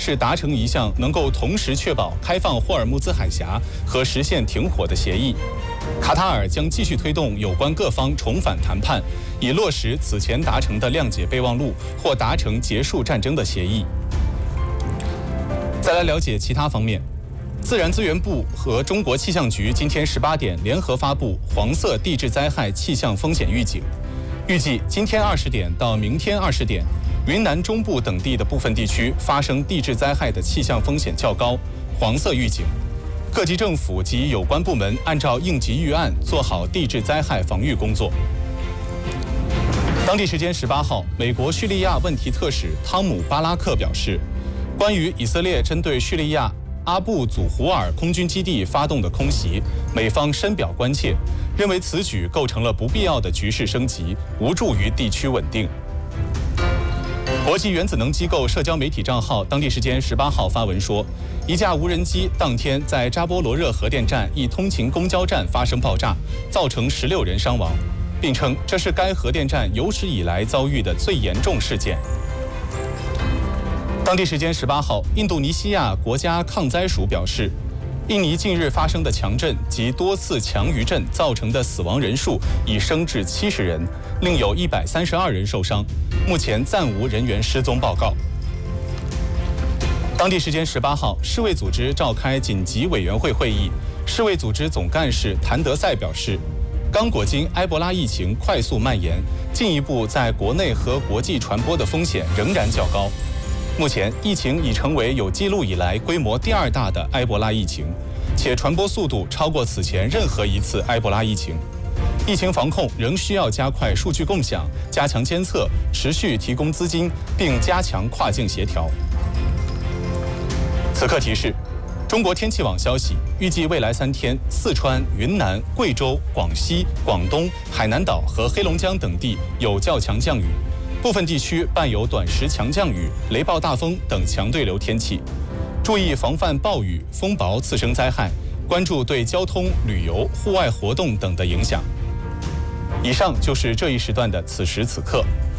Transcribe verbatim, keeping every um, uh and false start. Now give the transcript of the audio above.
是达成一项能够同时确保开放霍尔木兹海峡和实现停火的协议。卡塔尔将继续推动有关各方重返谈判，以落实此前达成的谅解备忘录或达成结束战争的协议。再来了解其他方面。自然资源部和中国气象局今天十八点联合发布黄色地质灾害气象风险预警，预计今天二十点到明天二十点，云南中部等地的部分地区发生地质灾害的气象风险较高，黄色预警。各级政府及有关部门按照应急预案做好地质灾害防御工作。当地时间十八号，美国叙利亚问题特使汤姆·巴拉克表示，关于以色列针对叙利亚阿布祖胡尔空军基地发动的空袭，美方深表关切，认为此举构成了不必要的局势升级，无助于地区稳定。国际原子能机构社交媒体账号当地时间十八号发文说，一架无人机当天在扎波罗热核电站一通勤公交站发生爆炸，造成十六人伤亡，并称这是该核电站有史以来遭遇的最严重事件。当地时间十八号，印度尼西亚国家抗灾署表示，印尼近日发生的强震及多次强余震造成的死亡人数已升至七十人，另有一百三十二人受伤，目前暂无人员失踪报告。当地时间十八号，世卫组织召开紧急委员会会议，世卫组织总干事谭德赛表示，刚果金埃博拉疫情快速蔓延，进一步在国内和国际传播的风险仍然较高。目前，疫情已成为有记录以来规模第二大的埃博拉疫情，且传播速度超过此前任何一次埃博拉疫情。疫情防控仍需要加快数据共享，加强监测，持续提供资金，并加强跨境协调。此刻提示：中国天气网消息，预计未来三天，四川、云南、贵州、广西、广东、海南岛和黑龙江等地有较强降雨。部分地区伴有短时强降雨、雷暴大风等强对流天气，注意防范暴雨、风雹次生灾害，关注对交通、旅游、户外活动等的影响。以上就是这一时段的此时此刻。